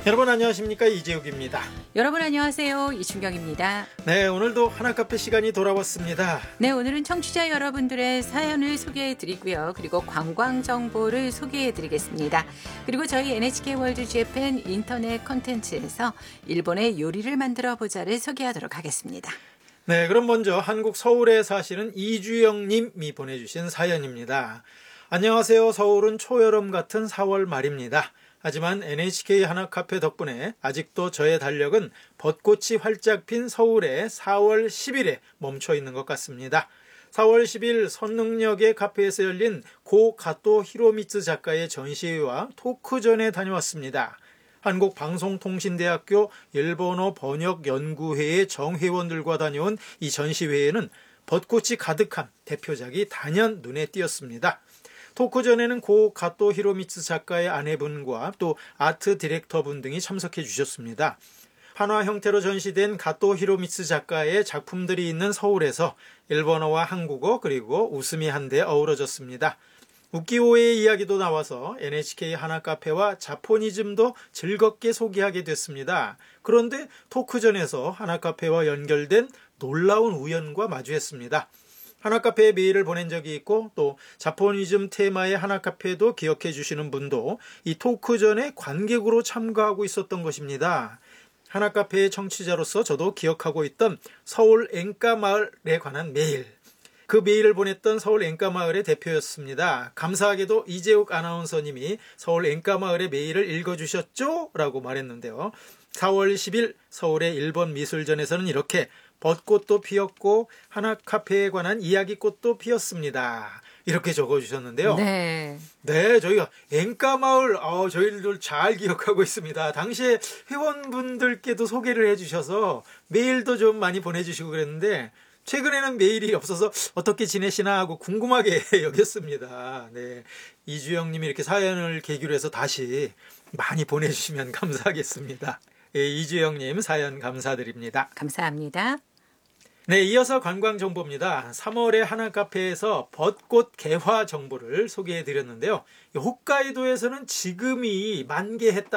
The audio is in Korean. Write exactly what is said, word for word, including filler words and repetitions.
여러분 안녕하십니까, 이재욱입니다. 여러분 안녕하세요, 이춘경입니다. 네, 오늘도 하나카페 시간이 돌아왔습니다. 네, 오늘은 청취자 여러분들의 사연을 소개해드리고요. 그리고 관광 정보를 소개해드리겠습니다. 그리고 저희 엔에이치케이 월드 재팬 인터넷 콘텐츠에서 일본의 요리를 만들어보자를 소개하도록 하겠습니다. 네, 그럼 먼저 한국 서울에 사시는 이주영 님이 보내주신 사연입니다. 안녕하세요. 서울은 초여름 같은 사월 말입니다. 하지만 엔에이치케이 하나카페 덕분에 아직도 저의 달력은 벚꽃이 활짝 핀 서울의 사월 십일에 멈춰 있는 것 같습니다. 사월 십일 선릉역의 카페에서 열린 고 가토 히로미츠 작가의 전시회와 토크전에 다녀왔습니다. 한국방송통신대학교 일본어 번역연구회의 정회원들과 다녀온 이 전시회에는 벚꽃이 가득한 대표작이 단연 눈에 띄었습니다. 토크전에는 고 가토 히로미츠 작가의 아내분과 또 아트 디렉터분 등이 참석해 주셨습니다. 한화 형태로 전시된 가토 히로미츠 작가의 작품들이 있는 서울에서 일본어와 한국어 그리고 웃음이 한데 어우러졌습니다. 우키오의 이야기도 나와서 엔에이치케이 하나카페와 자포니즘도 즐겁게 소개하게 됐습니다. 그런데 토크전에서 하나카페와 연결된 놀라운 우연과 마주했습니다. 하나카페에 메일을 보낸 적이 있고 또 자포니즘 테마의 하나카페도 기억해 주시는 분도 이 토크전에 관객으로 참가하고 있었던 것입니다. 하나카페의 청취자로서 저도 기억하고 있던 서울 앵가마을에 관한 메일. 그 메일을 보냈던 서울 앵가마을의 대표였습니다. 감사하게도 이재욱 아나운서님이 서울 앵가마을의 메일을 읽어주셨죠? 라고 말했는데요. 사월 십일 서울의 일본 미술전에서는 이렇게 벚꽃도 피었고 하나카페에 관한 이야기꽃도 피었습니다. 이렇게 적어주셨는데요. 네. 네, 저희가 앵가마을, 어, 저희들 잘 기억하고 있습니다. 당시에 회원분들께도 소개를 해주셔서 메일도 좀 많이 보내주시고 그랬는데 최근에는 메일이 없어서 어떻게 지내시나 하고 궁금하게 여겼습니다. 네, 이주영님이 이렇게 사연을 계기로 해서 다시 많이 보내주시면 감사하겠습니다. 예, 이주영님 사연 감사드립니다. 감사합니다. 네, 이어서 관광 정보입니다. 삼월에 하나카페에서 벚꽃 개화 정보를 소개해 드렸는데요. 홋카이도에서는 지금이 만개했다